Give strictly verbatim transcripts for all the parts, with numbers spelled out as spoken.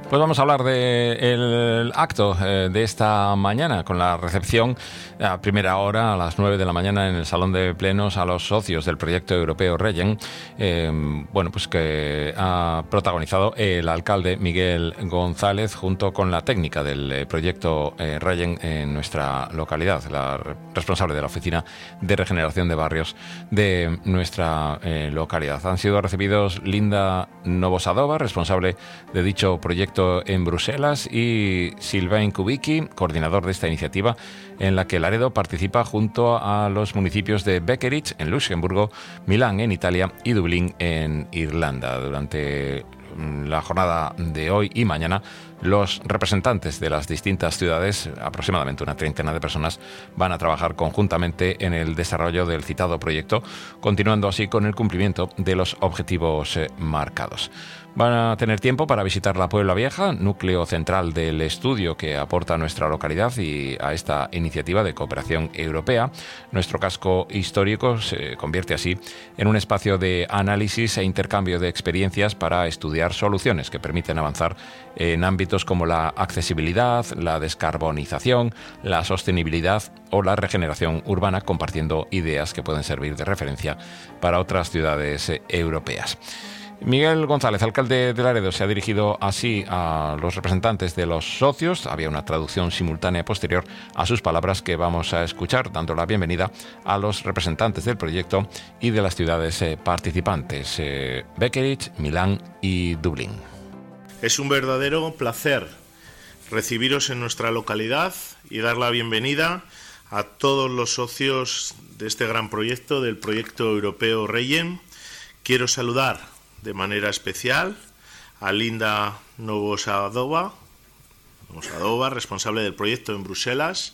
Pues vamos a hablar del acto eh, de esta mañana, con la recepción a primera hora, a las nueve de la mañana, en el Salón de Plenos, a los socios del proyecto europeo Regen, eh, bueno, pues que ha protagonizado el alcalde Miguel González, junto con la técnica del proyecto eh, Regen en nuestra localidad, la responsable de la Oficina de Regeneración de Barrios de nuestra eh, localidad. Han sido recibidos Linda Novosadova, responsable de dicho proyecto en Bruselas, y Sylvain Kubicki, coordinador de esta iniciativa, en la que Laredo participa junto a los municipios de Beckerich, en Luxemburgo, Milán, en Italia, y Dublín, en Irlanda. Durante la jornada de hoy y mañana, los representantes de las distintas ciudades, aproximadamente una treintena de personas, van a trabajar conjuntamente en el desarrollo del citado proyecto, continuando así con el cumplimiento de los objetivos eh, marcados. Van a tener tiempo para visitar la Puebla Vieja, núcleo central del estudio que aporta nuestra localidad y a esta iniciativa de cooperación europea. Nuestro casco histórico se convierte así en un espacio de análisis e intercambio de experiencias para estudiar soluciones que permiten avanzar en ámbitos como la accesibilidad, la descarbonización, la sostenibilidad o la regeneración urbana, compartiendo ideas que pueden servir de referencia para otras ciudades europeas. Miguel González, alcalde de Laredo, se ha dirigido así a los representantes de los socios. Había una traducción simultánea posterior a sus palabras que vamos a escuchar, dando la bienvenida a los representantes del proyecto y de las ciudades eh, participantes, eh, Beckerich, Milán y Dublín. Es un verdadero placer recibiros en nuestra localidad y dar la bienvenida a todos los socios de este gran proyecto, del proyecto europeo Regen. Quiero saludar de manera especial a Linda Novosadova, Novosadova, responsable del proyecto en Bruselas,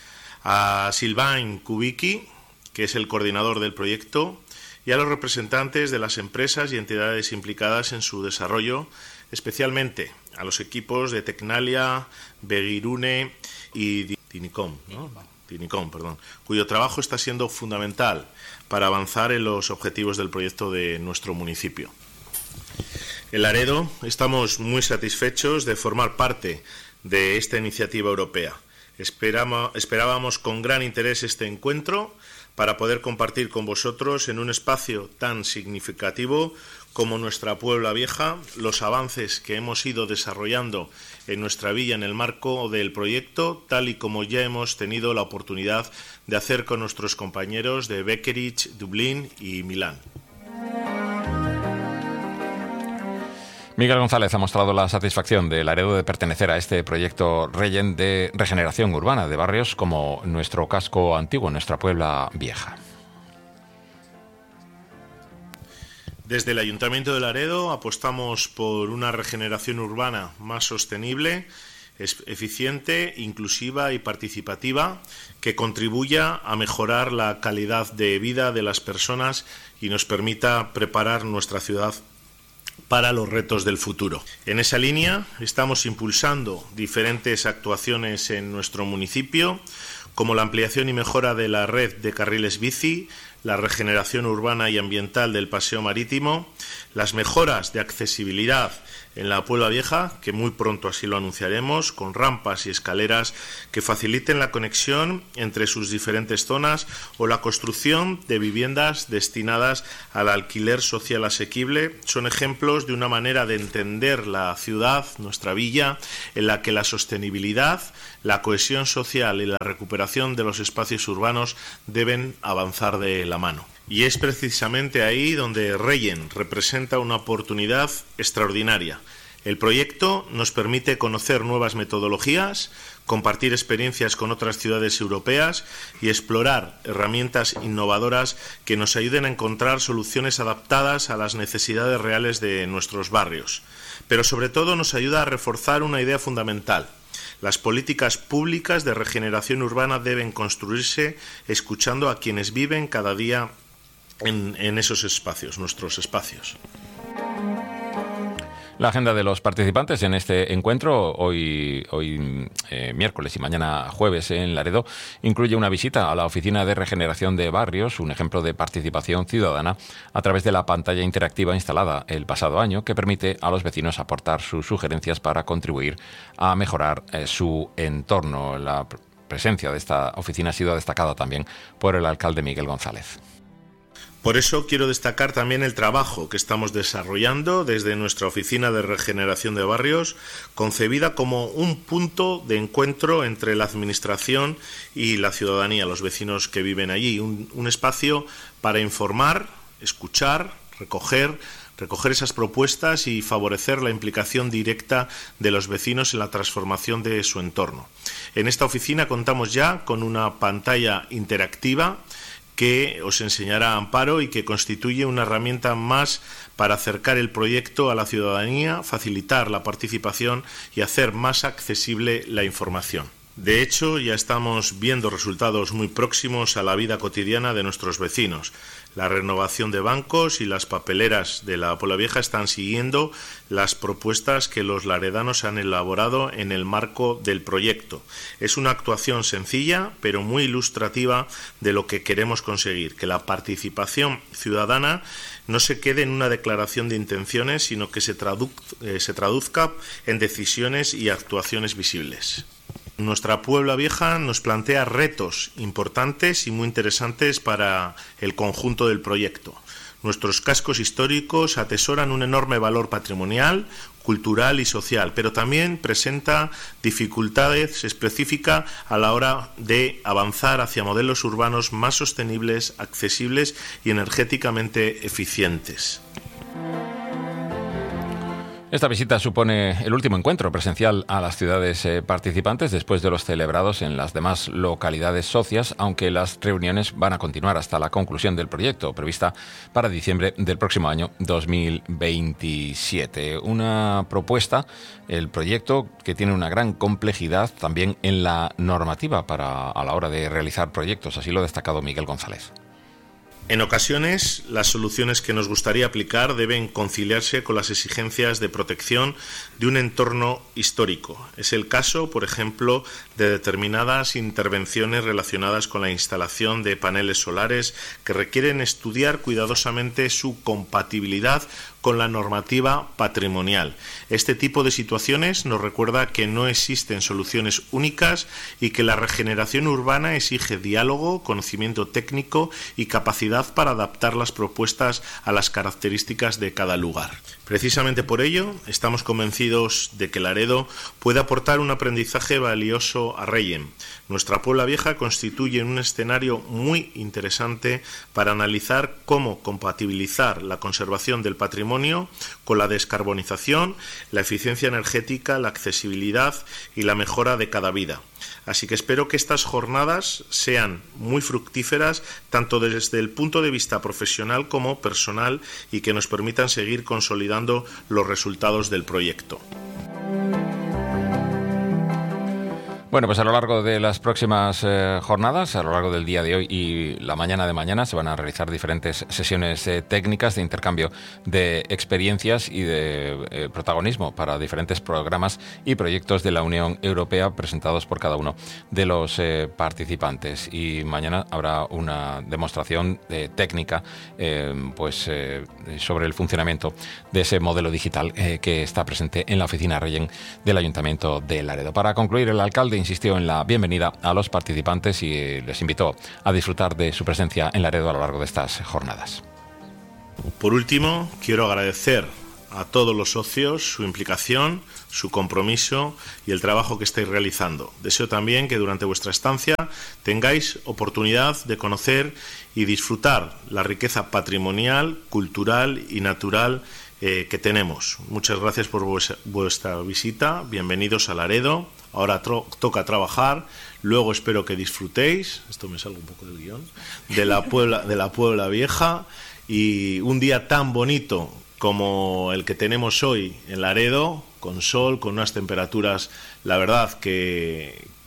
a Sylvain Kubicki, que es el coordinador del proyecto, y a los representantes de las empresas y entidades implicadas en su desarrollo, especialmente a los equipos de Tecnalia, Begirune y Tinicom, ¿no? Tinicom, perdón, cuyo trabajo está siendo fundamental para avanzar en los objetivos del proyecto de nuestro municipio. En Laredo estamos muy satisfechos de formar parte de esta iniciativa europea. Esperamos, esperábamos con gran interés este encuentro para poder compartir con vosotros en un espacio tan significativo como nuestra Puebla Vieja los avances que hemos ido desarrollando en nuestra villa en el marco del proyecto, tal y como ya hemos tenido la oportunidad de hacer con nuestros compañeros de Beckerich, Dublín y Milán. Miguel González ha mostrado la satisfacción de Laredo de pertenecer a este proyecto Regen de regeneración urbana de barrios como nuestro casco antiguo, nuestra Puebla Vieja. Desde el Ayuntamiento de Laredo apostamos por una regeneración urbana más sostenible, eficiente, inclusiva y participativa, que contribuya a mejorar la calidad de vida de las personas y nos permita preparar nuestra ciudad para los retos del futuro. En esa línea estamos impulsando diferentes actuaciones en nuestro municipio, como la ampliación y mejora de la red de carriles bici, la regeneración urbana y ambiental del paseo marítimo, las mejoras de accesibilidad en la Puebla Vieja, que muy pronto así lo anunciaremos, con rampas y escaleras que faciliten la conexión entre sus diferentes zonas, o la construcción de viviendas destinadas al alquiler social asequible. Son ejemplos de una manera de entender la ciudad, nuestra villa, en la que la sostenibilidad, la cohesión social y la recuperación de los espacios urbanos deben avanzar de la mano. Y es precisamente ahí donde Regen representa una oportunidad extraordinaria. El proyecto nos permite conocer nuevas metodologías, compartir experiencias con otras ciudades europeas y explorar herramientas innovadoras que nos ayuden a encontrar soluciones adaptadas a las necesidades reales de nuestros barrios. Pero sobre todo nos ayuda a reforzar una idea fundamental. Las políticas públicas de regeneración urbana deben construirse escuchando a quienes viven cada día en, en esos espacios, nuestros espacios. La agenda de los participantes en este encuentro, hoy, hoy eh, miércoles y mañana jueves en Laredo, incluye una visita a la Oficina de Regeneración de Barrios, un ejemplo de participación ciudadana a través de la pantalla interactiva instalada el pasado año, que permite a los vecinos aportar sus sugerencias para contribuir a mejorar eh, su entorno. La presencia de esta oficina ha sido destacada también por el alcalde Miguel González. Por eso quiero destacar también el trabajo que estamos desarrollando desde nuestra Oficina de Regeneración de Barrios, concebida como un punto de encuentro entre la Administración y la ciudadanía, los vecinos que viven allí. Un, un espacio para informar, escuchar, recoger, recoger esas propuestas y favorecer la implicación directa de los vecinos en la transformación de su entorno. En esta oficina contamos ya con una pantalla interactiva que os enseñará Amparo y que constituye una herramienta más para acercar el proyecto a la ciudadanía, facilitar la participación y hacer más accesible la información. De hecho, ya estamos viendo resultados muy próximos a la vida cotidiana de nuestros vecinos. La renovación de bancos y las papeleras de la Puebla Vieja están siguiendo las propuestas que los laredanos han elaborado en el marco del proyecto. Es una actuación sencilla, pero muy ilustrativa de lo que queremos conseguir, que la participación ciudadana no se quede en una declaración de intenciones, sino que se, tradu- eh, se traduzca en decisiones y actuaciones visibles. Nuestra Puebla Vieja nos plantea retos importantes y muy interesantes para el conjunto del proyecto. Nuestros cascos históricos atesoran un enorme valor patrimonial, cultural y social, pero también presenta dificultades específicas a la hora de avanzar hacia modelos urbanos más sostenibles, accesibles y energéticamente eficientes. Esta visita supone el último encuentro presencial a las ciudades eh, participantes después de los celebrados en las demás localidades socias, aunque las reuniones van a continuar hasta la conclusión del proyecto, prevista para diciembre del próximo año dos mil veintisiete. Una propuesta, el proyecto, que tiene una gran complejidad también en la normativa para a la hora de realizar proyectos, así lo ha destacado Miguel González. En ocasiones, las soluciones que nos gustaría aplicar deben conciliarse con las exigencias de protección de un entorno histórico. Es el caso, por ejemplo, de determinadas intervenciones relacionadas con la instalación de paneles solares que requieren estudiar cuidadosamente su compatibilidad con la normativa patrimonial. Este tipo de situaciones nos recuerda que no existen soluciones únicas y que la regeneración urbana exige diálogo, conocimiento técnico y capacidad para adaptar las propuestas a las características de cada lugar. Precisamente por ello, estamos convencidos de que Laredo puede aportar un aprendizaje valioso a Rellem. Nuestra Puebla Vieja constituye un escenario muy interesante para analizar cómo compatibilizar la conservación del patrimonio con la descarbonización, la eficiencia energética, la accesibilidad y la mejora de cada vida. Así que espero que estas jornadas sean muy fructíferas tanto desde el punto de vista profesional como personal y que nos permitan seguir consolidando los resultados del proyecto. Bueno, pues a lo largo de las próximas eh, jornadas, a lo largo del día de hoy y la mañana de mañana, se van a realizar diferentes sesiones eh, técnicas de intercambio de experiencias y de eh, protagonismo para diferentes programas y proyectos de la Unión Europea presentados por cada uno de los eh, participantes. Y mañana habrá una demostración eh, técnica eh, pues, eh, sobre el funcionamiento de ese modelo digital eh, que está presente en la oficina Rellem del Ayuntamiento de Laredo. Para concluir, el alcalde insistió en la bienvenida a los participantes y les invitó a disfrutar de su presencia en Laredo a lo largo de estas jornadas. Por último, quiero agradecer a todos los socios su implicación, su compromiso y el trabajo que estáis realizando. Deseo también que durante vuestra estancia tengáis oportunidad de conocer y disfrutar la riqueza patrimonial, cultural y natural eh, que tenemos. Muchas gracias por vuestra visita, bienvenidos a Laredo. Ahora tro- toca trabajar, luego espero que disfrutéis, esto me salgo un poco del guión, de la Puebla, de la Puebla Vieja, y un día tan bonito como el que tenemos hoy en Laredo, con sol, con unas temperaturas, la verdad, que,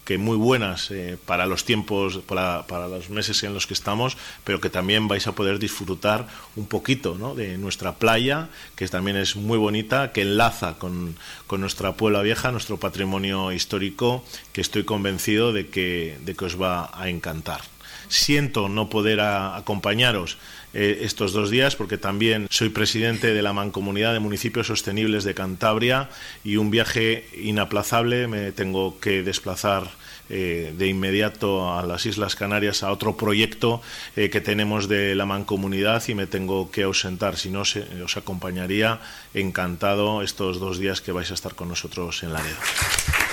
que muy buenas eh, para los tiempos, para, para los meses en los que estamos, pero que también vais a poder disfrutar un poquito, ¿no?, de nuestra playa, que también es muy bonita, que enlaza con, con nuestra Puebla Vieja, nuestro patrimonio histórico, que estoy convencido de que, de que os va a encantar. Siento no poder a, acompañaros eh, estos dos días porque también soy presidente de la Mancomunidad de Municipios Sostenibles de Cantabria y un viaje inaplazable, me tengo que desplazar eh, de inmediato a las Islas Canarias a otro proyecto eh, que tenemos de la Mancomunidad y me tengo que ausentar, si no se, os acompañaría encantado estos dos días que vais a estar con nosotros en Laredo.